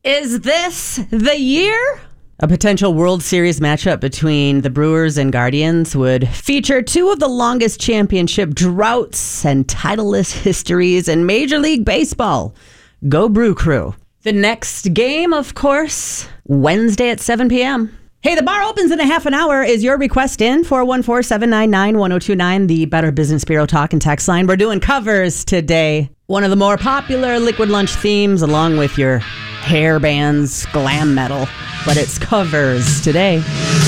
Is this the year? A potential World Series matchup between the Brewers and Guardians would feature two of the longest championship droughts and titleless histories in Major League Baseball. Go Brew Crew. The next game, of course, Wednesday at 7 p.m. Hey, the bar opens in a half an hour. Is your request in? 414-799-1029, the Better Business Bureau talk and text line. We're doing covers today. One of the more popular Liquid Lunch themes, along with your hair bands, glam metal. But it's covers today.